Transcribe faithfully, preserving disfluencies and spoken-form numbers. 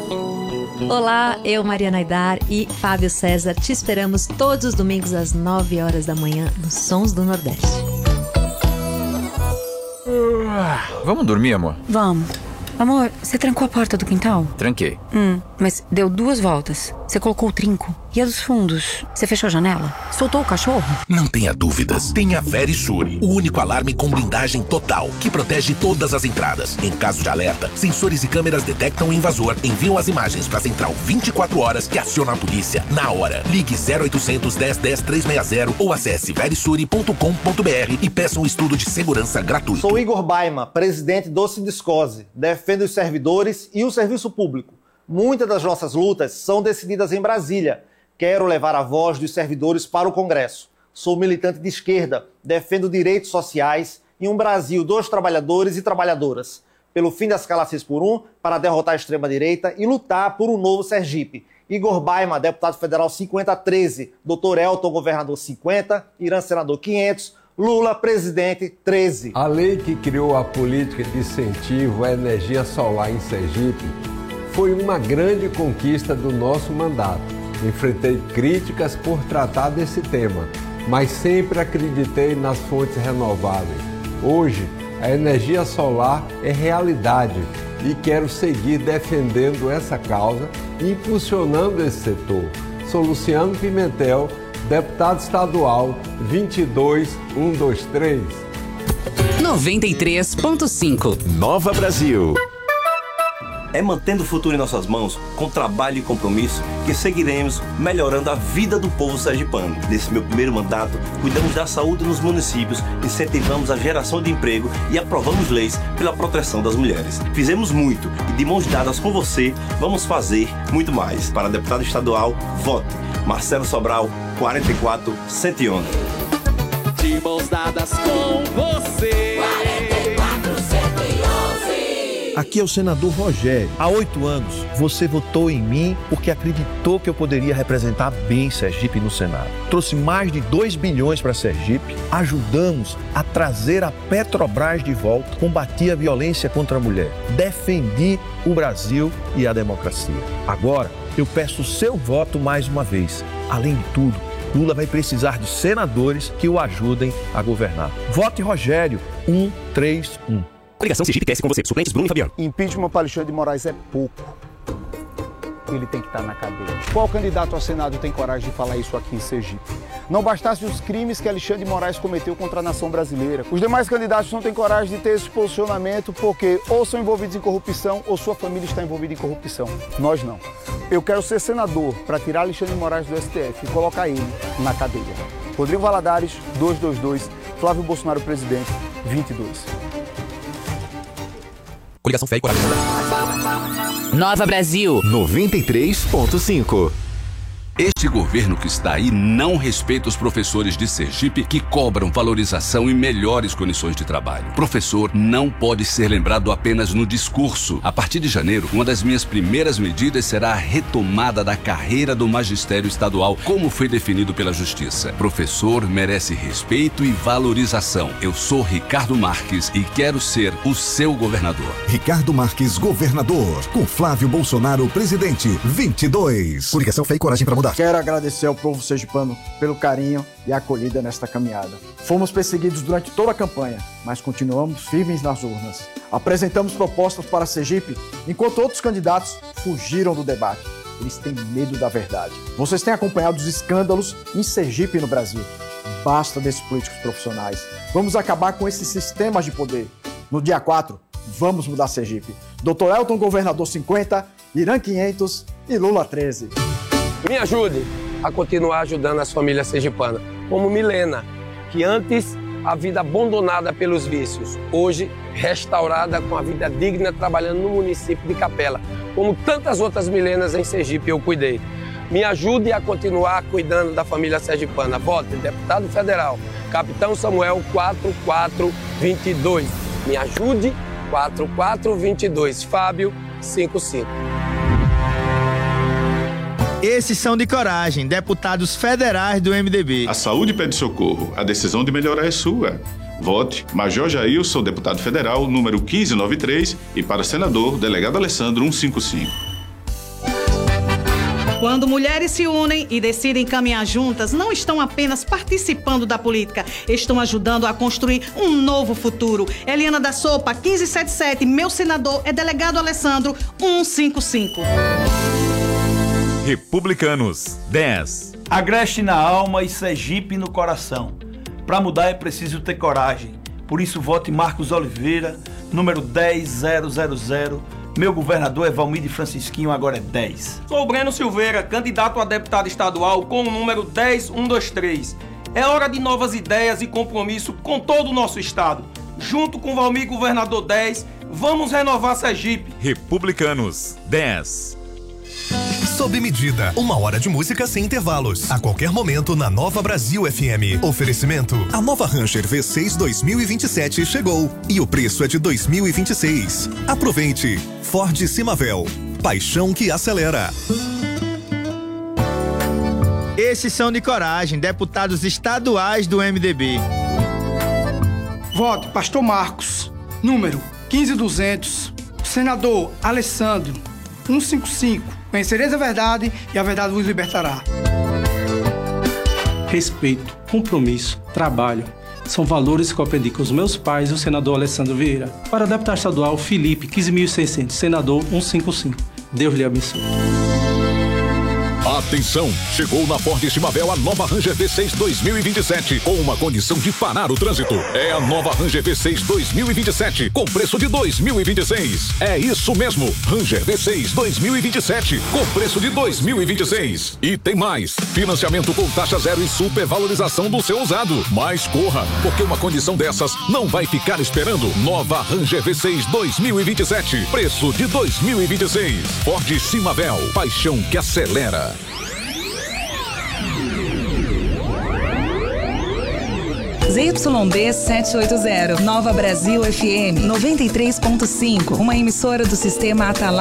Olá, eu, Mariana Aidar e Fábio César te esperamos todos os domingos às nove horas da manhã nos Sons do Nordeste. Vamos dormir, amor? Vamos. Amor, você trancou a porta do quintal? Tranquei. Hum, mas deu duas voltas. Você colocou o trinco. E a dos fundos? Você fechou a janela? Soltou o cachorro? Não tenha dúvidas. Tenha Verisure, o único alarme com blindagem total, que protege todas as entradas. Em caso de alerta, sensores e câmeras detectam o invasor, enviam as imagens para a central vinte e quatro horas que aciona a polícia na hora. Ligue zero oitocentos, dez, dez, trezentos e sessenta ou acesse verisure ponto com ponto br e peça um estudo de segurança gratuito. Sou Igor Baima, presidente do Sindiscose. Defendo os servidores e o serviço público. Muitas das nossas lutas são decididas em Brasília. Quero levar a voz dos servidores para o Congresso. Sou militante de esquerda, defendo direitos sociais e um Brasil dos trabalhadores e trabalhadoras. Pelo fim das escala seis por um, para derrotar a extrema-direita e lutar por um novo Sergipe. Igor Baima, deputado federal cinquenta treze. doutor Elton, governador cinquenta. Irã, senador quinhentos. Lula, presidente treze. A lei que criou a política de incentivo à energia solar em Sergipe foi uma grande conquista do nosso mandato. Enfrentei críticas por tratar desse tema, mas sempre acreditei nas fontes renováveis. Hoje, a energia solar é realidade e quero seguir defendendo essa causa e impulsionando esse setor. Sou Luciano Pimentel, deputado estadual vinte e dois um dois três. noventa e três ponto cinco. Nova Brasil. É mantendo o futuro em nossas mãos, com trabalho e compromisso, que seguiremos melhorando a vida do povo sergipano. Nesse meu primeiro mandato, cuidamos da saúde nos municípios, incentivamos a geração de emprego e aprovamos leis pela proteção das mulheres. Fizemos muito e, de mãos dadas com você, vamos fazer muito mais. Para deputado estadual, vote Marcelo Sobral, quarenta e quatro, cento e onze. De mãos dadas com você. quarenta e quatro, cento e onze. Aqui é o senador Rogério. Há oito anos, você votou em mim porque acreditou que eu poderia representar bem Sergipe no Senado. Trouxe mais de dois bilhões para Sergipe, ajudamos a trazer a Petrobras de volta, combati a violência contra a mulher, defendi o Brasil e a democracia. Agora, eu peço o seu voto mais uma vez. Além de tudo, Lula vai precisar de senadores que o ajudem a governar. Vote Rogério, um três um. Coligação Sergipe cresce com você. Suplentes Bruno e Fabiano. Impeachment para Alexandre de Moraes é pouco. Ele tem que estar na cadeia. Qual candidato ao Senado tem coragem de falar isso aqui em Sergipe? Não bastasse os crimes que Alexandre de Moraes cometeu contra a nação brasileira. Os demais candidatos não têm coragem de ter esse posicionamento porque ou são envolvidos em corrupção ou sua família está envolvida em corrupção. Nós não. Eu quero ser senador para tirar Alexandre de Moraes do S T F e colocar ele na cadeia. Rodrigo Valadares, duzentos e vinte e dois. Flávio Bolsonaro, presidente, vinte e dois. Coligação Fé e Coragem. Nova Brasil. noventa e três ponto cinco. Este governo que está aí não respeita os professores de Sergipe que cobram valorização e melhores condições de trabalho. Professor não pode ser lembrado apenas no discurso. A partir de janeiro, uma das minhas primeiras medidas será a retomada da carreira do magistério estadual, como foi definido pela Justiça. Professor merece respeito e valorização. Eu sou Ricardo Marques e quero ser o seu governador. Ricardo Marques, governador, com Flávio Bolsonaro, presidente, vinte e dois. Coligação Fé e Coragem para mudar. Quero agradecer ao povo sergipano pelo carinho e acolhida nesta caminhada. Fomos perseguidos durante toda a campanha, mas continuamos firmes nas urnas. Apresentamos propostas para Sergipe, enquanto outros candidatos fugiram do debate. Eles têm medo da verdade. Vocês têm acompanhado os escândalos em Sergipe e no Brasil. Basta desses políticos profissionais. Vamos acabar com esses sistemas de poder. No dia quatro, vamos mudar Sergipe. doutor Elton, governador cinquenta, Irã quinhentos e Lula treze. Me ajude a continuar ajudando as famílias sergipanas, como Milena, que antes a vida abandonada pelos vícios, hoje restaurada com a vida digna trabalhando no município de Capela, como tantas outras Milenas em Sergipe eu cuidei. Me ajude a continuar cuidando da família sergipana. Vote deputado federal, Capitão Samuel quatro quatro dois dois. Me ajude quatro quatro dois dois. Fábio cinquenta e cinco. Esses são de coragem, deputados federais do M D B. A saúde pede socorro, a decisão de melhorar é sua. Vote Major Jailson, deputado federal, número quinze noventa e três, e para senador, delegado Alessandro cento e cinquenta e cinco. Quando mulheres se unem e decidem caminhar juntas, não estão apenas participando da política, estão ajudando a construir um novo futuro. Eliana da Sopa, quinze setenta e sete, meu senador é delegado Alessandro, cento e cinquenta e cinco. Republicanos, dez. Agreste na alma e Sergipe no coração. Para mudar é preciso ter coragem. Por isso vote Marcos Oliveira, número dez zero zero zero. Meu governador é Valmir Francisquinho, agora é dez. Sou Breno Silveira, candidato a deputado estadual com o número dez um dois três. É hora de novas ideias e compromisso com todo o nosso estado. Junto com Valmir Governador dez, vamos renovar Sergipe. Republicanos, dez. Sob medida, uma hora de música sem intervalos. A qualquer momento na Nova Brasil F M. Oferecimento: a nova Ranger V seis dois mil e vinte e sete chegou e o preço é de dois mil e vinte e seis. Aproveite. Ford Simavel. Paixão que acelera. Esses são de coragem, deputados estaduais do M D B. Vote Pastor Marcos, número quinze duzentos. Senador Alessandro, cento e cinquenta e cinco. Conhecereis a verdade e a verdade vos libertará. Respeito, compromisso, trabalho. São valores que eu aprendi com os meus pais e o senador Alessandro Vieira. Para deputado estadual, Felipe, quinze mil e seiscentos. Senador, cento e cinquenta e cinco. Deus lhe abençoe. Atenção! Chegou na Ford Simavel a nova Ranger V seis dois mil e vinte e sete com uma condição de parar o trânsito. É a nova Ranger V seis dois mil e vinte e sete com preço de dois mil e vinte e seis. É isso mesmo, Ranger V seis dois mil e vinte e sete com preço de dois mil e vinte e seis. E tem mais, financiamento com taxa zero e supervalorização do seu usado. Mas corra, porque uma condição dessas não vai ficar esperando. Nova Ranger V seis dois mil e vinte e sete, preço de dois mil e vinte e seis. Ford Simavel, paixão que acelera. Z Y D setecentos e oitenta, Nova Brasil F M noventa e três ponto cinco, uma emissora do sistema Atalaya.